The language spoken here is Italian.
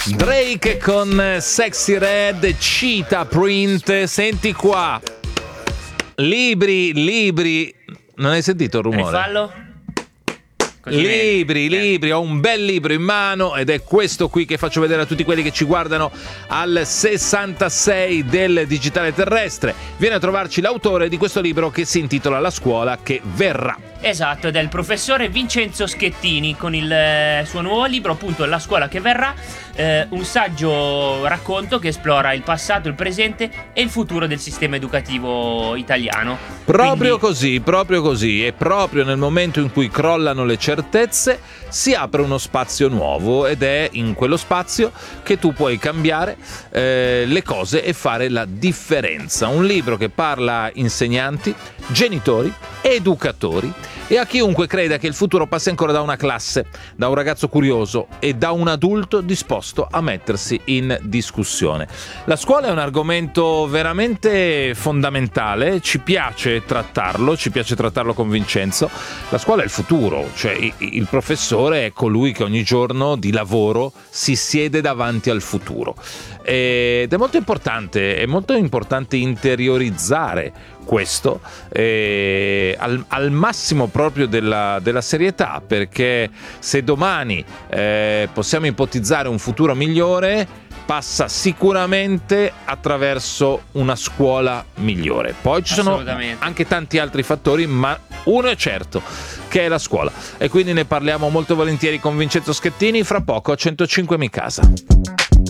Drake con Sexy Red, Cheetah Print. Senti qua, libri. Non hai sentito il rumore? Rifallo? Libri, ho un bel libro in mano ed è questo qui che faccio vedere a tutti quelli che ci guardano al 66 del digitale terrestre. Viene a trovarci l'autore di questo libro che si intitola La scuola che verrà. Esatto, ed è il professore Vincenzo Schettini con il suo nuovo libro, appunto La scuola che verrà, un saggio racconto che esplora il passato, il presente e il futuro del sistema educativo italiano. Proprio così, e proprio nel momento in cui crollano le certezze si apre uno spazio nuovo ed è in quello spazio che tu puoi cambiare le cose e fare la differenza. Un libro che parla a insegnanti, genitori, educatori e a chiunque creda che il futuro passi ancora da una classe, da un ragazzo curioso e da un adulto disposto a mettersi in discussione. La scuola è un argomento veramente fondamentale, ci piace trattarlo con Vincenzo. La scuola è il futuro, cioè il professore è colui che ogni giorno di lavoro si siede davanti al futuro. Ed è molto importante interiorizzare questo al massimo proprio della serietà, perché se domani possiamo ipotizzare un futuro migliore, passa sicuramente attraverso una scuola migliore. Poi ci sono anche tanti altri fattori, ma uno è certo, che è la scuola, e quindi ne parliamo molto volentieri con Vincenzo Schettini fra poco a 105 Mi Casa.